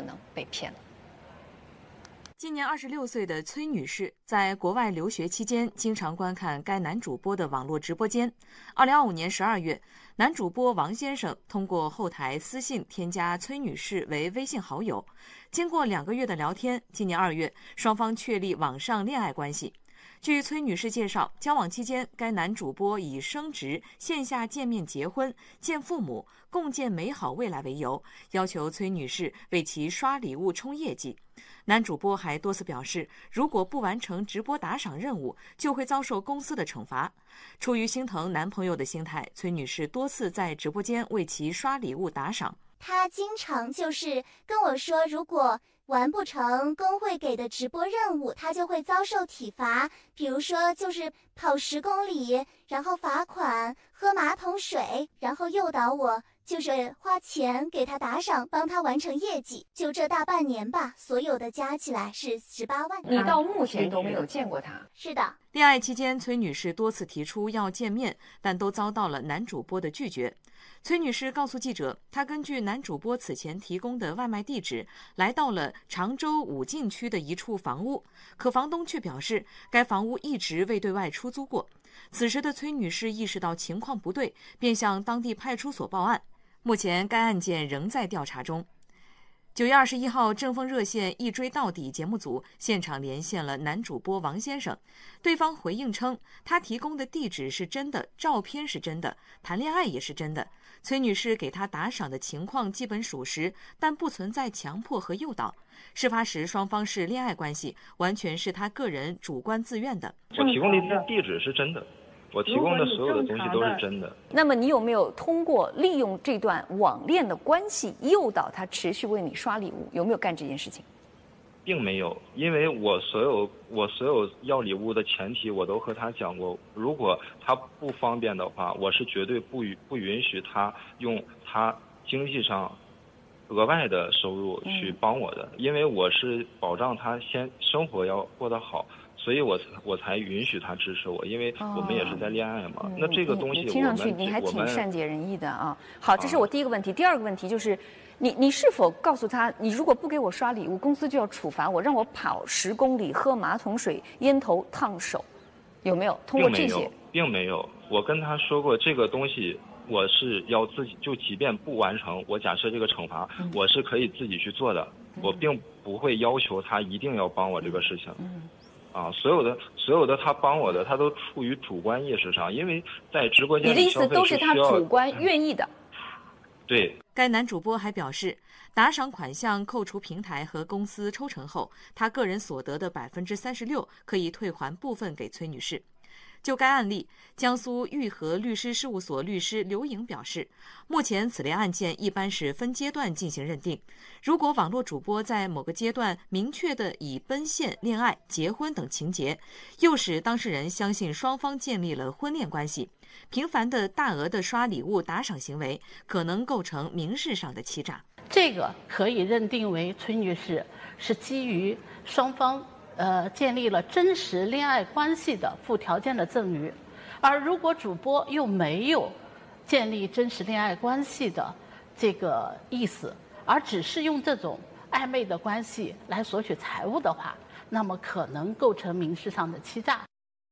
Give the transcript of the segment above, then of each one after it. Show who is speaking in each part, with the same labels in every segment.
Speaker 1: 能被骗了。
Speaker 2: 今年26岁的崔女士在国外留学期间，经常观看该男主播的网络直播间。2025年12月，男主播王先生通过后台私信添加崔女士为微信好友。经过2个月的聊天，今年2月，双方确立网上恋爱关系。据崔女士介绍，交往期间，该男主播以升职、线下见面结婚、见父母、共建美好未来为由，要求崔女士为其刷礼物冲业绩。男主播还多次表示，如果不完成直播打赏任务，就会遭受公司的惩罚。出于心疼男朋友的心态，崔女士多次在直播间为其刷礼物打赏。
Speaker 3: 他经常就是跟我说，如果完不成工会给的直播任务，他就会遭受体罚，比如说就是跑10公里，然后罚款，喝马桶水，然后诱导我就是花钱给他打赏，帮他完成业绩。就这大半年吧，所有的加起来是18万。
Speaker 1: 你到目前都没有见过他？
Speaker 3: 是的。
Speaker 2: 恋爱期间，崔女士多次提出要见面，但都遭到了男主播的拒绝。崔女士告诉记者，她根据男主播此前提供的外卖地址，来到了常州武进区的一处房屋，可房东却表示该房屋一直未对外出租过。此时的崔女士意识到情况不对，便向当地派出所报案。目前该案件仍在调查中。9月21号，正风热线一追到底节目组现场连线了男主播王先生，对方回应称，他提供的地址是真的，照片是真的，谈恋爱也是真的。崔女士给他打赏的情况基本属实，但不存在强迫和诱导。事发时双方是恋爱关系，完全是他个人主观自愿的。
Speaker 4: 我提供的地址是真的，我提供的所有的东西都是真的。
Speaker 1: 那么你有没有通过利用这段网恋的关系诱导他持续为你刷礼物？有没有干这件事情？
Speaker 4: 并没有，因为我所有要礼物的前提我都和他讲过，如果他不方便的话，我是绝对不允许他用他经济上额外的收入去帮我的，因为我是保障他先生活要过得好，所以我才允许他支持我，因为我们也是在恋爱嘛。那这个东西
Speaker 1: 听上去你还挺善解人意的啊。好，这是我第一个问题。第二个问题就是，你是否告诉他，你如果不给我刷礼物，公司就要处罚我，让我跑10公里，喝马桶水，烟头烫手，有没有通过这些？
Speaker 4: 并没有，我跟他说过这个东西。我是要自己，就即便不完成，我假设这个惩罚，我是可以自己去做的，我并不会要求他一定要帮我这个事情。所有的他帮我的，他都处于主观意识上，因为在直播间
Speaker 1: 你的意思都是他主观愿意的。
Speaker 4: 对。
Speaker 2: 该男主播还表示，打赏款项扣除平台和公司抽成后，他个人所得的36%可以退还部分给崔女士。就该案例，江苏玉和律师事务所律师刘颖表示，目前此类案件一般是分阶段进行认定。如果网络主播在某个阶段明确的以奔现、恋爱、结婚等情节，诱使当事人相信双方建立了婚恋关系，频繁的大额的刷礼物打赏行为，可能构成民事上的欺诈。
Speaker 5: 这个可以认定为崔女士是基于双方建立了真实恋爱关系的附条件的赠与，而如果主播又没有建立真实恋爱关系的这个意思，而只是用这种暧昧的关系来索取财物的话，那么可能构成民事上的欺诈。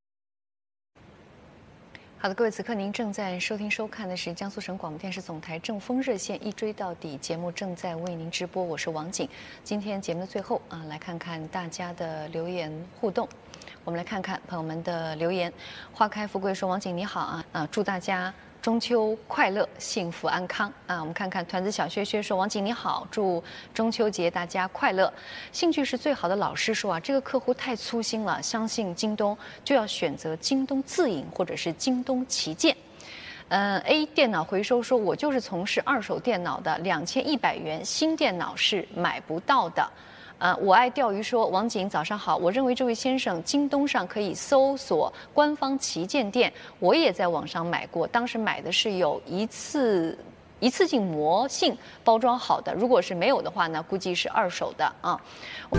Speaker 1: 好的，各位，此刻您正在收听收看的是江苏省广播电视总台正风热线一追到底节目，正在为您直播，我是王景。今天节目的最后来看看大家的留言互动。我们来看看朋友们的留言。花开富贵说：“王景你好祝大家中秋快乐，幸福安康我们看看团子小薛薛说：“王景你好，祝中秋节大家快乐。兴趣是最好的老师说这个客户太粗心了，相信京东就要选择京东自营或者是京东旗舰。A 电脑回收说：“我就是从事二手电脑的，2100元新电脑是买不到的。”我爱钓鱼说：“王景早上好，我认为这位先生京东上可以搜索官方旗舰店，我也在网上买过，当时买的是有一次性膜性包装好的，如果是没有的话呢，估计是二手的